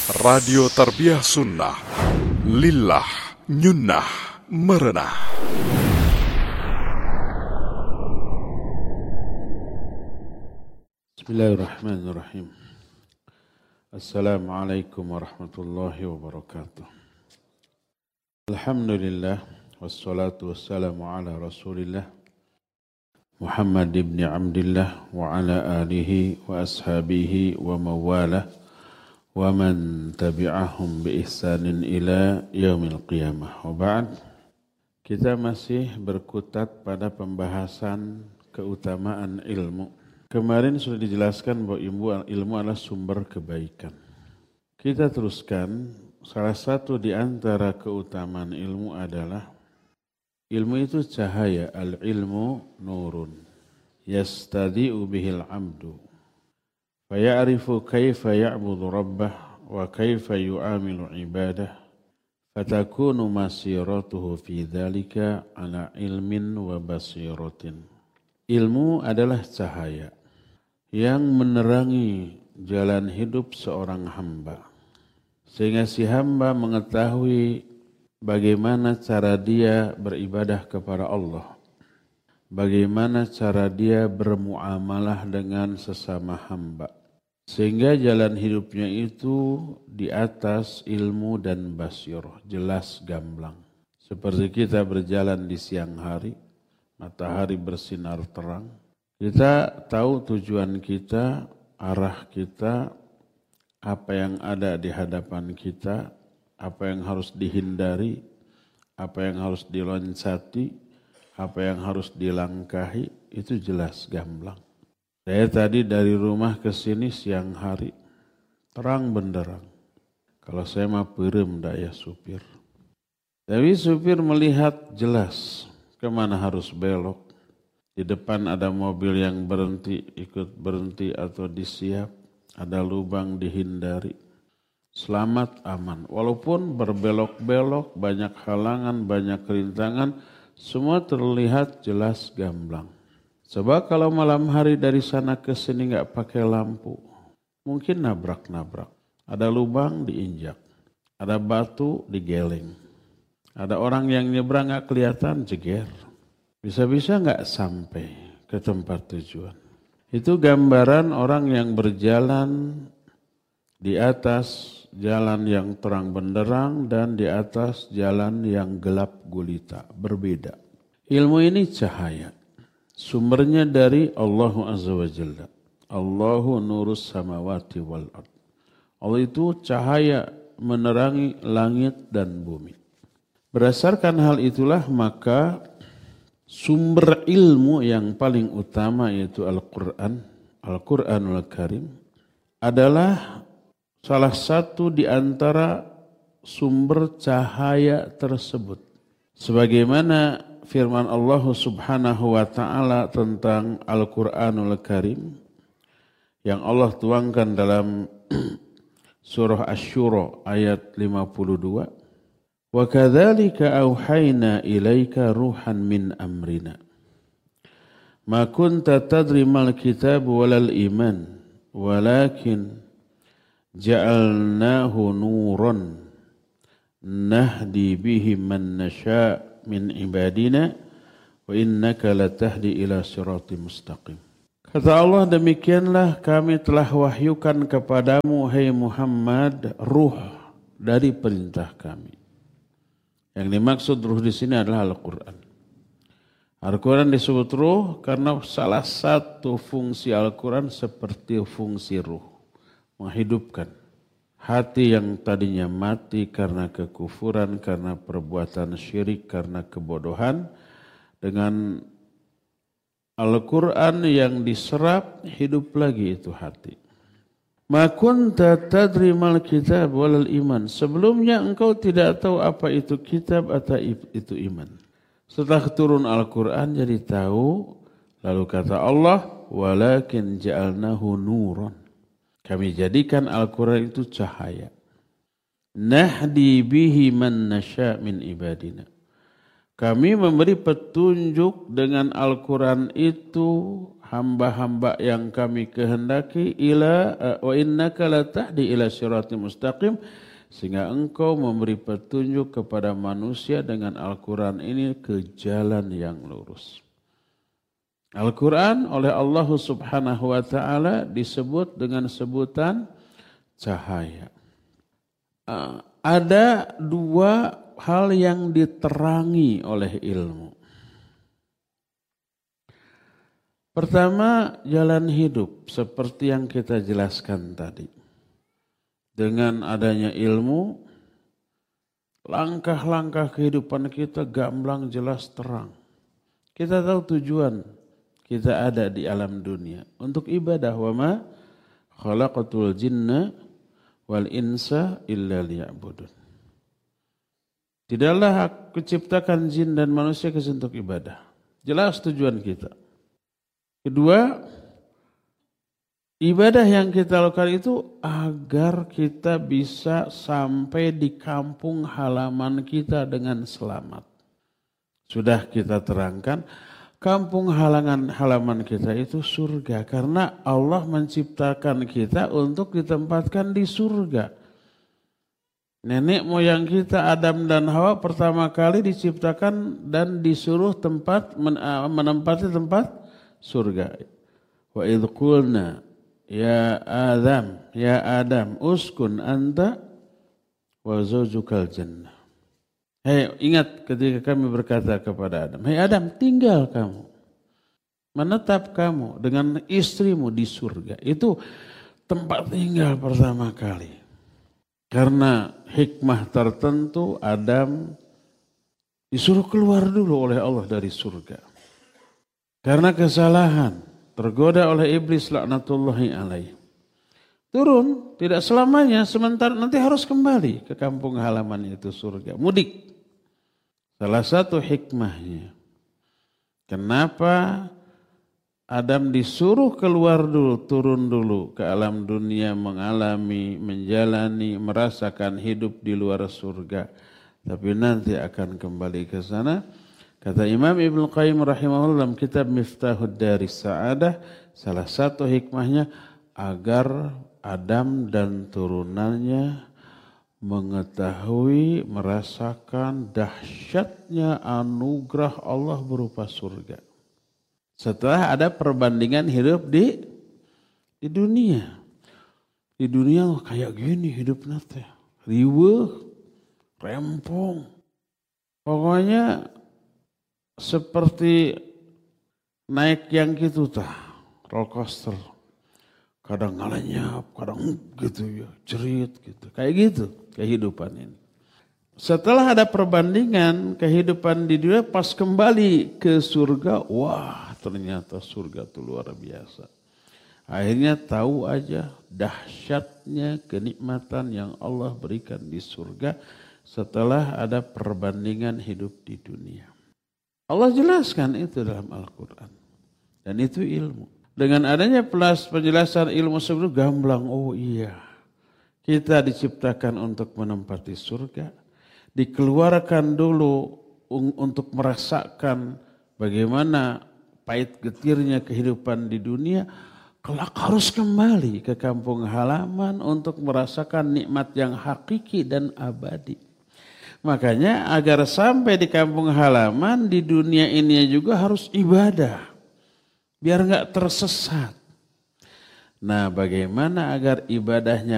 Radio Tarbiyah Sunnah, Lillah, Nyunnah, Merenah. Bismillahirrahmanirrahim. Assalamualaikum warahmatullahi wabarakatuh. Alhamdulillah, wassalatu wassalamu ala rasulillah Muhammad ibn Abdillah wa ala alihi wa ashabihi wa mawalah wa man tabi'ahum bi ihsanin ila yaumil qiyamah. Wa ba'd, kita masih berkutat pada pembahasan keutamaan ilmu. Kemarin sudah dijelaskan bahwa ilmu adalah sumber kebaikan. Kita teruskan, salah satu di antara keutamaan ilmu adalah ilmu itu cahaya, al-ilmu nurun yastadi'u bihil abdu faya'rifu kaifa ya'budu rabbah wa kaifa yu'amilu ibadah fatakunu masiratuhu fi dhalika ala ilmin wa basiratin. Ilmu adalah cahaya yang menerangi jalan hidup seorang hamba, sehingga si hamba mengetahui bagaimana cara dia beribadah kepada Allah, bagaimana cara dia bermuamalah dengan sesama hamba, sehingga jalan hidupnya itu di atas ilmu dan basirah, jelas gamblang. Seperti kita berjalan di siang hari, matahari bersinar terang, kita tahu tujuan kita, arah kita, apa yang ada di hadapan kita, apa yang harus dihindari, apa yang harus diloncati, apa yang harus dilangkahi, itu jelas gamblang. Saya tadi dari rumah ke sini siang hari, terang benderang. Kalau saya mah perem daya supir. Tapi supir melihat jelas kemana harus belok. Di depan ada mobil yang berhenti, ikut berhenti atau disiap. Ada lubang dihindari. Selamat aman. Walaupun berbelok-belok, banyak halangan, banyak rintangan, semua terlihat jelas gamblang. Sebab kalau malam hari dari sana ke sini nggak pakai lampu, mungkin nabrak-nabrak. Ada lubang diinjak, ada batu digeleng, ada orang yang nyebrang nggak kelihatan jeger, bisa-bisa nggak sampai ke tempat tujuan. Itu gambaran orang yang berjalan di atas jalan yang terang benderang dan di atas jalan yang gelap gulita, berbeda. Ilmu ini cahaya. Sumbernya dari Allah Azza wa Jalla. Allahu nurus samawati wal ard. Allah itu cahaya menerangi langit dan bumi. Berdasarkan hal itulah maka sumber ilmu yang paling utama yaitu Al-Quran, Al-Quranul Karim adalah salah satu di antara sumber cahaya tersebut. Sebagaimana firman Allah Subhanahu wa taala tentang Al-Qur'anul Karim yang Allah tuangkan dalam surah Asy-Syura ayat 52. Wa kadzalika auhayna ilaika ruhan min amrina. Ma kunta tadri mal kitab walal iman walakin ja'alnahu nuran nahdi bihi man nasha' min ibadina wa innaka latahdi ila siratim mustaqim. Kata Allah, demikianlah kami telah wahyukan kepadamu hai Muhammad ruh dari perintah kami. Yang dimaksud ruh di sini adalah Al-Quran. Al-Quran disebut ruh karena salah satu fungsi Al-Quran seperti fungsi ruh, menghidupkan hati yang tadinya mati karena kekufuran, karena perbuatan syirik, karena kebodohan. Dengan Al-Quran yang diserap, hidup lagi itu hati. Ma kunta tadri mal kitab walal iman. Sebelumnya engkau tidak tahu apa itu kitab atau itu iman. Setelah turun Al-Quran jadi tahu. Lalu kata Allah, walakin ja'alnahu nuran. Kami jadikan Al-Quran itu cahaya. Nahdi bihi man nasya' min ibadina. Kami memberi petunjuk dengan Al-Quran itu hamba-hamba yang kami kehendaki wa innaka latahdi ila siratim mustaqim, sehingga engkau memberi petunjuk kepada manusia dengan Al-Quran ini ke jalan yang lurus. Al-Quran oleh Allah Subhanahu wa ta'ala disebut dengan sebutan cahaya. Ada dua hal yang diterangi oleh ilmu. Pertama, jalan hidup seperti yang kita jelaskan tadi. Dengan adanya ilmu, langkah-langkah kehidupan kita gamblang, jelas, terang. Kita tahu tujuan kita ada di alam dunia untuk ibadah. Wa ma khalaqatul jinna wal insa illa liya'budun. Tidaklah aku ciptakan jin dan manusia kecuali untuk ibadah. Jelas tujuan kita. Kedua, ibadah yang kita lakukan itu agar kita bisa sampai di kampung halaman kita dengan selamat. Sudah kita terangkan, kampung halaman kita itu surga. Karena Allah menciptakan kita untuk ditempatkan di surga. Nenek moyang kita Adam dan Hawa pertama kali diciptakan dan disuruh menempati tempat surga. Wa idh qulna ya Adam uskun anta wa zawjukal jannah. Hei, ingat ketika kami berkata kepada Adam, hei Adam, tinggal kamu, menetap kamu dengan istrimu di surga. Itu tempat tinggal pertama kali. Karena hikmah tertentu Adam disuruh keluar dulu oleh Allah dari surga. Karena kesalahan, tergoda oleh iblis laknatullahi alaih. Turun, tidak selamanya, sementara nanti harus kembali ke kampung halaman itu surga. Mudik. Salah satu hikmahnya. Kenapa Adam disuruh keluar dulu, turun dulu ke alam dunia, mengalami, menjalani, merasakan hidup di luar surga. Tapi nanti akan kembali ke sana. Kata Imam Ibnu Qayyim rahimahullah dalam kitab Miftahud Daris Sa'adah, salah satu hikmahnya agar Adam dan turunannya mengetahui, merasakan dahsyatnya anugerah Allah berupa surga. Setelah ada perbandingan hidup di dunia. Di dunia kayak gini hidupnya teh. Riweuh, rempong. Pokoknya seperti naik yang gitu tah, roller coaster. Kadang ngalenyap, kadang gitu ya, cerit gitu. Kayak gitu kehidupan ini. Setelah ada perbandingan kehidupan di dunia, pas kembali ke surga, wah ternyata surga itu luar biasa. Akhirnya tahu aja dahsyatnya kenikmatan yang Allah berikan di surga setelah ada perbandingan hidup di dunia. Allah jelaskan itu dalam Al-Quran. Dan itu ilmu. Dengan adanya penjelasan ilmu sebelum gamblang, oh iya. Kita diciptakan untuk menempati surga. Dikeluarkan dulu untuk merasakan bagaimana pahit getirnya kehidupan di dunia. Kelak harus kembali ke kampung halaman untuk merasakan nikmat yang hakiki dan abadi. Makanya agar sampai di kampung halaman di dunia ini juga harus ibadah. Biar enggak tersesat. Nah, bagaimana agar ibadahnya